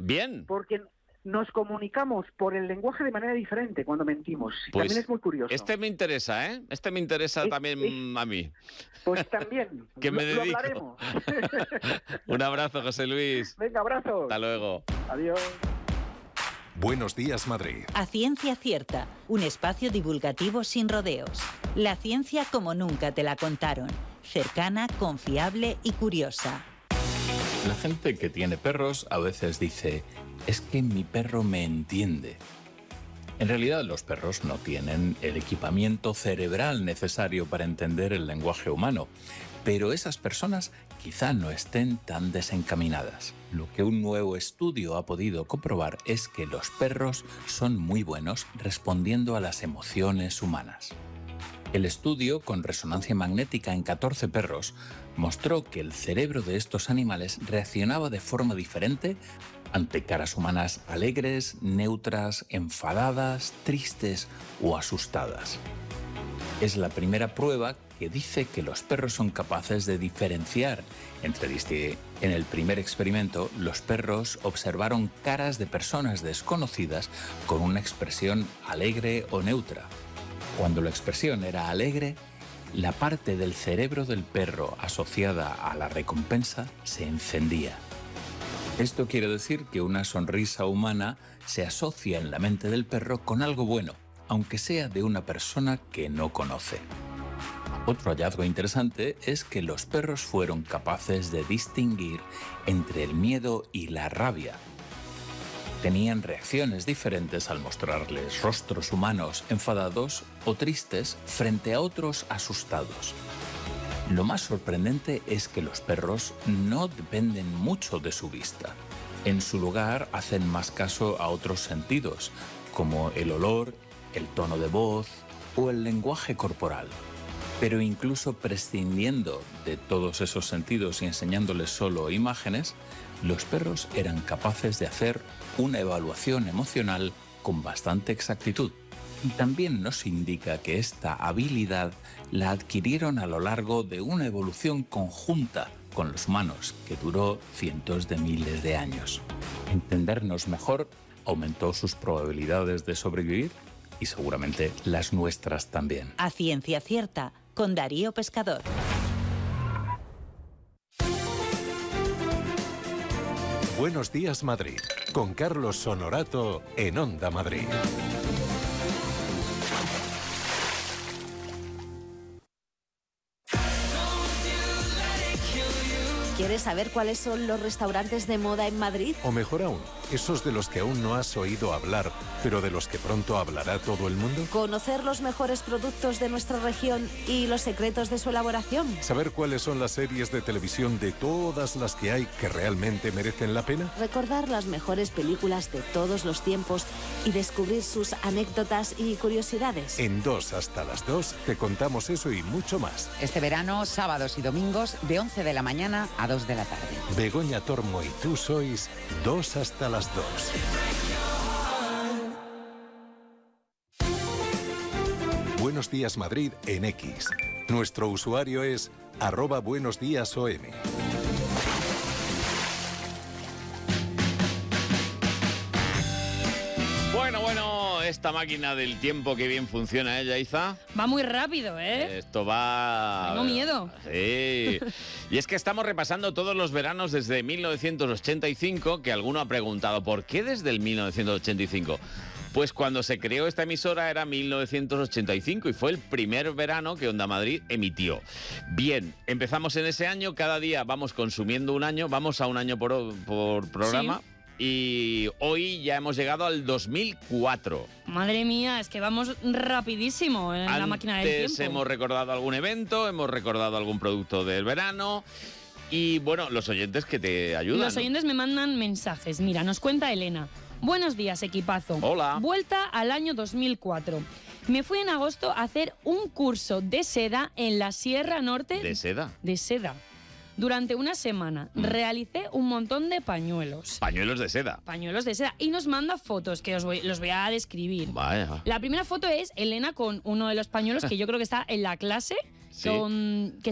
Bien. Porque nos comunicamos por el lenguaje de manera diferente cuando mentimos. Pues también es muy curioso. Este me interesa, ¿eh? Este me interesa también a mí. Pues también. Que me lo dedico. hablaremos. Un abrazo, José Luis. Venga, abrazos. Hasta luego. Adiós. Buenos días, Madrid. A Ciencia Cierta, un espacio divulgativo sin rodeos. La ciencia como nunca te la contaron. Cercana, confiable y curiosa. La gente que tiene perros a veces dice, es que mi perro me entiende. En realidad los perros no tienen el equipamiento cerebral necesario para entender el lenguaje humano, pero esas personas quizá no estén tan desencaminadas. Lo que un nuevo estudio ha podido comprobar es que los perros son muy buenos respondiendo a las emociones humanas. El estudio, con resonancia magnética en 14 perros, mostró que el cerebro de estos animales reaccionaba de forma diferente ante caras humanas alegres, neutras, enfadadas, tristes o asustadas. Es la primera prueba que dice que los perros son capaces de diferenciar entre. En el primer experimento, los perros observaron caras de personas desconocidas con una expresión alegre o neutra. Cuando la expresión era alegre, la parte del cerebro del perro asociada a la recompensa se encendía. Esto quiere decir que una sonrisa humana se asocia en la mente del perro con algo bueno, aunque sea de una persona que no conoce. Otro hallazgo interesante es que los perros fueron capaces de distinguir entre el miedo y la rabia. Tenían reacciones diferentes al mostrarles rostros humanos enfadados o tristes frente a otros asustados. Lo más sorprendente es que los perros no dependen mucho de su vista. En su lugar hacen más caso a otros sentidos, como el olor, el tono de voz o el lenguaje corporal. Pero incluso prescindiendo de todos esos sentidos y enseñándoles solo imágenes, los perros eran capaces de hacer una evaluación emocional con bastante exactitud. Y también nos indica que esta habilidad la adquirieron a lo largo de una evolución conjunta con los humanos que duró cientos de miles de años. Entendernos mejor aumentó sus probabilidades de sobrevivir y seguramente las nuestras también. A Ciencia Cierta, con Darío Pescador. Buenos días, Madrid, con Carlos Honorato en Onda Madrid. ¿Quieres saber cuáles son los restaurantes de moda en Madrid? O mejor aún, esos de los que aún no has oído hablar, pero de los que pronto hablará todo el mundo. ¿Conocer los mejores productos de nuestra región y los secretos de su elaboración? ¿Saber cuáles son las series de televisión de todas las que hay que realmente merecen la pena? Recordar las mejores películas de todos los tiempos y descubrir sus anécdotas y curiosidades. En 2 hasta las 2 te contamos eso y mucho más. Este verano, sábados y domingos, de 11 de la mañana a 2 de la tarde. Begoña Tormo y tú sois 2 hasta las 2. Buenos días, Madrid en X. Nuestro usuario es @buenosdiasom. Bueno, esta máquina del tiempo, que bien funciona ella, Iza. Va muy rápido, ¿eh? Esto va... Tengo miedo. Sí. Y es que estamos repasando todos los veranos desde 1985, que alguno ha preguntado, ¿por qué desde el 1985? Pues cuando se creó esta emisora era 1985 y fue el primer verano que Onda Madrid emitió. Bien, empezamos en ese año, cada día vamos consumiendo un año, vamos a un año por programa. Sí. Y hoy ya hemos llegado al 2004. Madre mía, es que vamos rapidísimo en la máquina del tiempo. Antes hemos recordado algún evento, hemos recordado algún producto del verano. Y bueno, los oyentes que te ayudan. Los oyentes me mandan mensajes. Mira, nos cuenta Elena. Buenos días, equipazo. Hola. Vuelta al año 2004. Me fui en agosto a hacer un curso de seda en la Sierra Norte. ¿De seda? De seda. Durante una semana realicé un montón de pañuelos. Pañuelos de seda. Pañuelos de seda. Y nos manda fotos que los voy a describir. Vaya. La primera foto es Elena con uno de los pañuelos que yo creo que está en la clase. Sí. Que